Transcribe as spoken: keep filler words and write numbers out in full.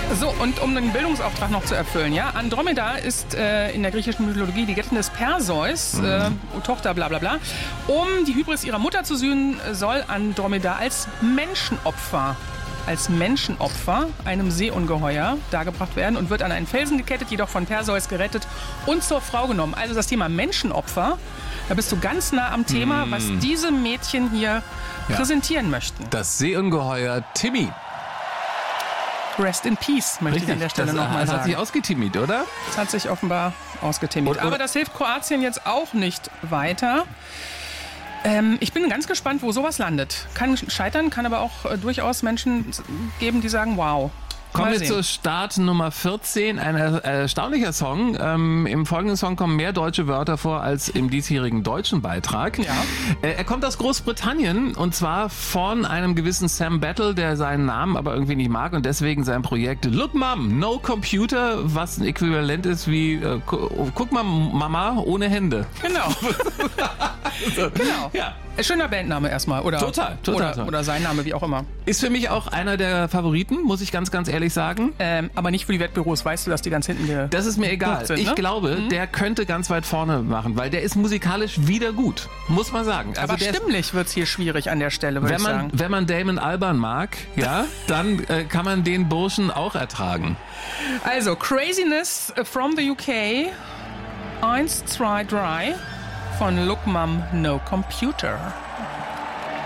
So, und um den Bildungsauftrag noch zu erfüllen, ja, Andromeda ist äh, in der griechischen Mythologie die Gattin des Perseus, mhm. äh, Tochter bla bla bla. Um die Hybris ihrer Mutter zu sühnen, soll Andromeda als Menschenopfer, als Menschenopfer einem Seeungeheuer dargebracht werden und wird an einen Felsen gekettet, jedoch von Perseus gerettet und zur Frau genommen. Also das Thema Menschenopfer, da bist du ganz nah am Thema, mhm. was diese Mädchen hier ja. präsentieren möchten. Das Seeungeheuer Timmy. Rest in Peace, möchte Richtig, ich an der Stelle nochmal sagen. Das hat sich ausgetimmt, oder? Das hat sich offenbar ausgetimmt. Und, Aber das hilft Kroatien jetzt auch nicht weiter. Ähm, ich bin ganz gespannt, wo sowas landet. Kann scheitern, kann aber auch äh, durchaus Menschen geben, die sagen, wow. Kommen wir zur Start Nummer vierzehn, ein erstaunlicher Song. Ähm, Im folgenden Song kommen mehr deutsche Wörter vor als im diesjährigen deutschen Beitrag. Ja. Äh, er kommt aus Großbritannien und zwar von einem gewissen Sam Battle, der seinen Namen aber irgendwie nicht mag und deswegen sein Projekt Look Mom, No Computer, was ein Äquivalent ist wie äh, guck mal Mama ohne Hände. Genau. so. Genau. Ja. Schöner Bandname erstmal. Oder, total, total, oder, oder sein Name, wie auch immer. Ist für mich auch einer der Favoriten, muss ich ganz, ganz ehrlich sagen. Ähm, aber nicht für die Wettbüros. Weißt du, dass die ganz hinten hier Das ist mir egal. sind, ich ne? glaube, mhm. der könnte ganz weit vorne machen, weil der ist musikalisch wieder gut. Muss man sagen. Also aber der stimmlich wird's hier schwierig an der Stelle, würde wenn ich man, sagen. Wenn man Damon Albarn mag, ja, dann äh, kann man den Burschen auch ertragen. Also, Craziness from the U K. Eins, zwei, drei von Look Mom, No Computer.